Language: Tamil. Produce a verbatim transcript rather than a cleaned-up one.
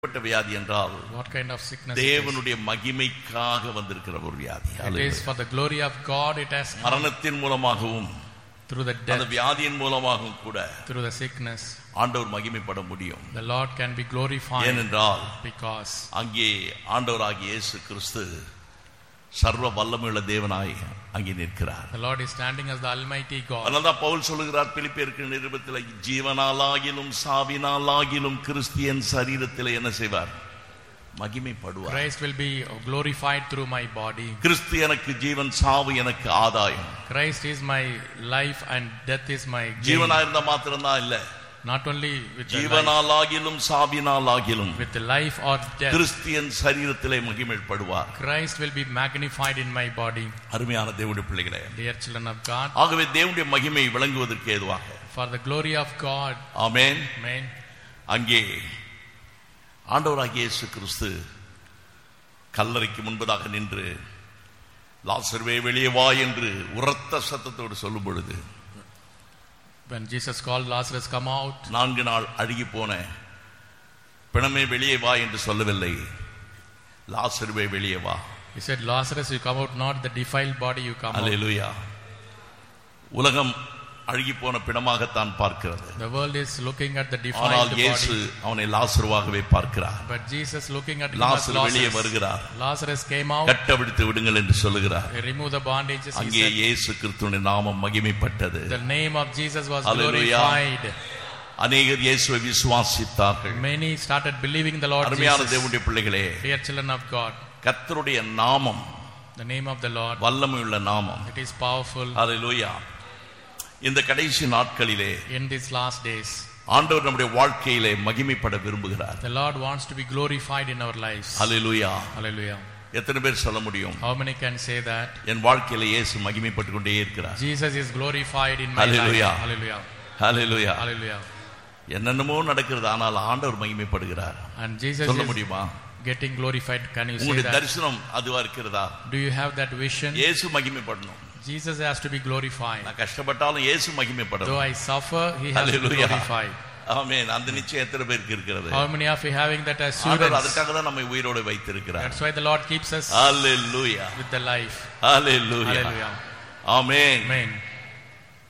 வியாதி என்றால் what kind of sickness தேவனுடைய மகிமைக்காக வந்திருக்கிற ஒரு வியாதி. it is for the glory of God. It has மரணத்தின் மூலமாகவும் through the death, அந்த வியாதியின் மூலமாகவும் கூட through the sickness ஆண்டவர் மகிமைப்பட முடியும். the Lord can be glorified. ஏனென்றால் because அங்கே ஆண்டவராகிய இயேசு கிறிஸ்து சர்வ வல்லமையுள்ள தேவனாய் அங்கே நிற்கிறார். the Lord is standing as the Almighty God. அதனால்தான் பவுல் சொல்லுகிறார் பிலிப்பியருக்கு நிருபத்தில், ஜீவனாலாகிலும் சாவினாலாகிலும் கிறிஸ்தியன் சரீரத்தில் என்ன செய்வார்? மகிமைப்படுவார். Christ will be glorified through my body. கிறிஸ்து எனக்கு ஜீவன், சாவு எனக்கு ஆதாயம். Christ is my life and death is my gain. ஜீவனா இருந்தா மாத்திரம்தான் இல்ல, not only with the ஜீவனாலாகிலும் சாவினாலாகிலும் with the life or death, Christian சரீரத்திலே மகிமைப்படுவார். Christ will be magnified in my body. அருமையான தேவனுடைய பிள்ளைகளே, dear children of God, ஆகவே தேவனுடைய மகிமை விளங்குவதற்கு ஏதுவாக for the glory of God, amen, amen, அங்கே ஆண்டவராகிய இயேசு கிறிஸ்து கல்லறைக்கு முன்பதாக நின்று லாசருவே வெளியே வா என்று உரத்த சத்தத்தோடு சொல்லும் பொழுது, when Jesus called Lazarus come out, நான்கு நாள் அழுகி போன பிணமே வெளியே வா என்று சொல்லவில்லை, லாசருவே வெளியே வா. he said, Lazarus you come out, not the defiled body you come out. அல்லேலூயா. உலகம் அழுகி போன பிணமாகத்தான் பார்க்கிறது. the world is looking at the defiled ஆனால் body, இயேசு அவனை லாசருவாகவே பார்க்கிறார். but Jesus looking at him as லாசரு வெளியே Lazarus. வருகிறார். Lazarus came out, கட்டவிழ்த்து விடுங்கள் என்று சொல்லுகிறார். he removed the bandages. He அங்கே said, இயேசு கிறிஸ்துவின் நாமம் மகிமைப்பட்டது. the name of Jesus was Hallelujah. glorified. அநேகர் இயேசுவை விசுவாசித்தார்கள். many started believing the Lord அருமையான Jesus. தேவனுடைய பிள்ளைகளே, dear children of God, கர்த்தருடைய நாமம் the name of the Lord, வல்லமையுள்ள நாமம். it is powerful. ஹல்லேலூயா. இந்த கடைசி நாட்களிலே in these last days, ஆண்டவர் நம்முடைய வாழ்க்கையிலே மகிமைப்பட விரும்புகிறார். the Lord wants to be glorified in our lives. Hallelujah. hallelujah. எத்தனை பேர் சொல்ல முடியும்? how many can say that என் வாழ்க்கையில இயேசு மகிமைப்பட்டு கொண்டே இருக்கிறார்? Jesus is glorified in my Hallelujah. life. hallelujah. Hallelujah. hallelujah. என்னென்னமோ நடக்கிறது, ஆனால் ஆண்டவர் மகிமைப்படுகிறார். and Jesus சொல்ல is முடியுமா? getting glorified. can you say உங்களுடைய that? தரிசனம் அதுவா இருக்கிறதா? do you have that vision? இயேசு மகிமைப்படணும். Jesus has to be glorified. நான் கஷ்டப்பட்டாலும் இயேசு though மகிமைப்படணும். I suffer, he has to be Hallelujah. glorified. ஆமென். அந்த நிச்சயம் எத்தனை பேருக்கு இருக்கிறது? how many of you having that ஆண்டவர் assurance? அதுக்காக தான் நம்மை உயிரோடு வைத்திருக்கிறார். that's why the Lord keeps us hallelujah. with the life. Hallelujah. hallelujah. Amen. amen.